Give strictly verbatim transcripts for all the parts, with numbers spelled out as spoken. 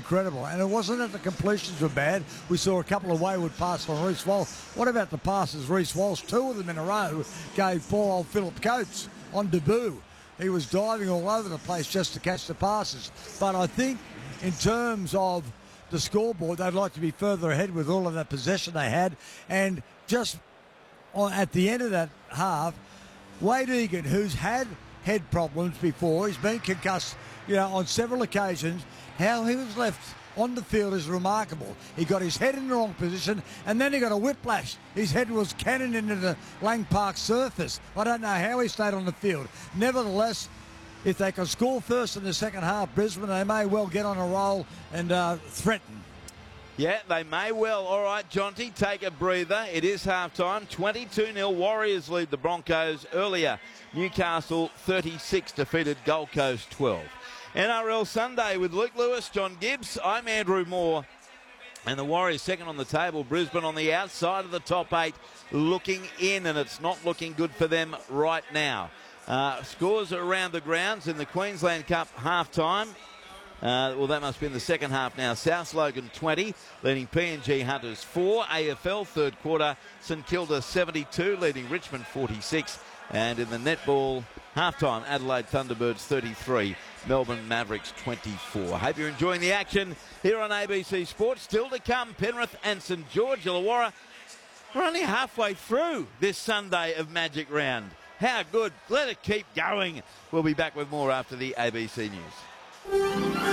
incredible. And it wasn't that the completions were bad. We saw a couple of wayward passes on Reece Walsh. What about the passes Reece Walsh, two of them in a row, gave poor old Philip Coates on debut. He was diving all over the place just to catch the passes. But I think in terms of the scoreboard, they'd like to be further ahead with all of that possession they had. And just on, at the end of that half, Wade Egan, who's had head problems before, he's been concussed, you know, on several occasions, how he was left on the field is remarkable. He got his head in the wrong position and then he got a whiplash. His head was cannon into the Lang Park surface. I don't know how he stayed on the field. Nevertheless, if they can score first in the second half, Brisbane, they may well get on a roll and uh, threaten. Yeah, they may well. All right, Jonty, take a breather. It is half-time. twenty-two nil Warriors lead the Broncos earlier. Newcastle thirty-six defeated Gold Coast twelve. N R L Sunday with Luke Lewis, John Gibbs. I'm Andrew Moore. And the Warriors second on the table. Brisbane on the outside of the top eight looking in, and it's not looking good for them right now. Uh, scores around the grounds in the Queensland Cup half-time. Uh, well, that must be in the second half now. South Logan twenty, leading P N G Hunters four. A F L third quarter, St Kilda seventy-two, leading Richmond forty-six. And in the netball half-time, Adelaide Thunderbirds thirty-three, Melbourne Mavericks twenty-four. Hope you're enjoying the action here on A B C Sports. Still to come, Penrith and St George Illawarra. We're only halfway through this Sunday of Magic Round. How good. Let it keep going. We'll be back with more after the A B C News.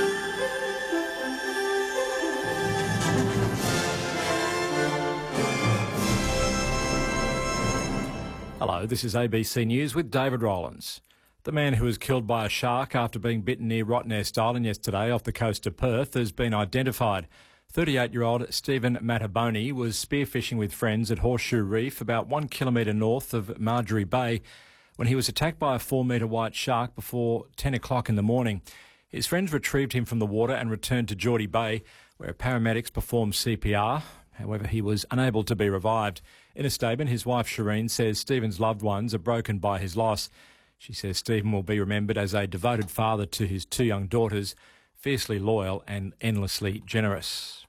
Hello, this is A B C News with David Rowlands. The man who was killed by a shark after being bitten near Rottnest Island yesterday off the coast of Perth has been identified. thirty-eight-year-old Stephen Mataboni was spearfishing with friends at Horseshoe Reef about one kilometre north of Marjorie Bay when he was attacked by a four-metre white shark before ten o'clock in the morning. His friends retrieved him from the water and returned to Geordie Bay, where paramedics performed C P R. However, he was unable to be revived. In a statement, his wife Shireen says Stephen's loved ones are broken by his loss. She says Stephen will be remembered as a devoted father to his two young daughters, fiercely loyal and endlessly generous.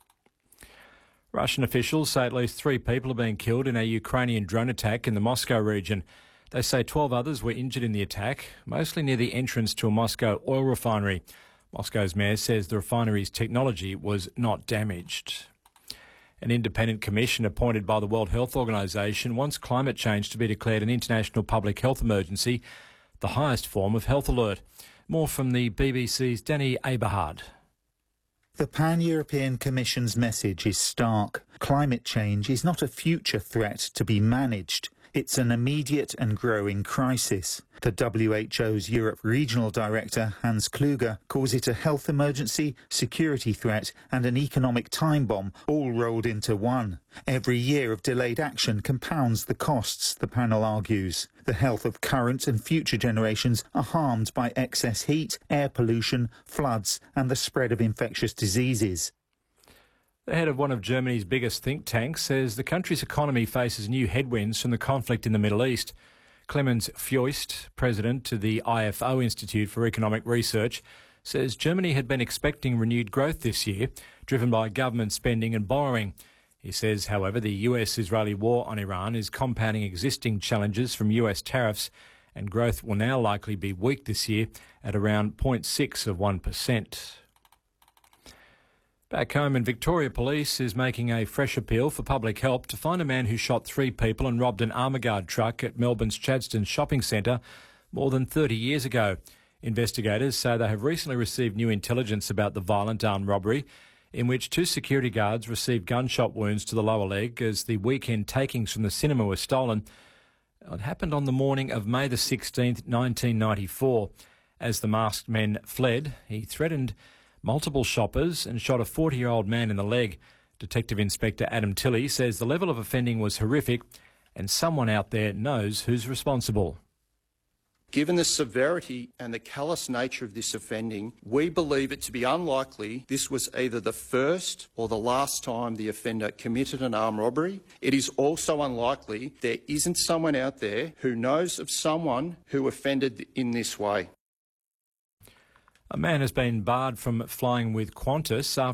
Russian officials say at least three people are being killed in a Ukrainian drone attack in the Moscow region. They say twelve others were injured in the attack, mostly near the entrance to a Moscow oil refinery. Moscow's mayor says the refinery's technology was not damaged. An independent commission appointed by the World Health Organization wants climate change to be declared an international public health emergency, the highest form of health alert. More from the B B C's Danny Aberhard. The Pan-European Commission's message is stark. Climate change is not a future threat to be managed. It's an immediate and growing crisis. The W H O's Europe Regional Director, Hans Kluge, calls it a health emergency, security threat and an economic time bomb, all rolled into one. Every year of delayed action compounds the costs, the panel argues. The health of current and future generations are harmed by excess heat, air pollution, floods and the spread of infectious diseases. The head of one of Germany's biggest think tanks says the country's economy faces new headwinds from the conflict in the Middle East. Clemens Fjost, president to the I F O Institute for Economic Research, says Germany had been expecting renewed growth this year, driven by government spending and borrowing. He says, however, the U S-Israeli war on Iran is compounding existing challenges from U S tariffs, and growth will now likely be weak this year at around zero point six of one percent. Back home in Victoria, police is making a fresh appeal for public help to find a man who shot three people and robbed an Armaguard truck at Melbourne's Chadstone shopping centre more than thirty years ago. Investigators say they have recently received new intelligence about the violent armed robbery, in which two security guards received gunshot wounds to the lower leg as the weekend takings from the cinema were stolen. It happened on the morning of May the sixteenth, nineteen ninety-four. As the masked men fled, he threatened multiple shoppers and shot a forty-year-old man in the leg. Detective Inspector Adam Tilley says the level of offending was horrific and someone out there knows who's responsible. Given the severity and the callous nature of this offending, we believe it to be unlikely this was either the first or the last time the offender committed an armed robbery. It is also unlikely there isn't someone out there who knows of someone who offended in this way. A man has been barred from flying with Qantas after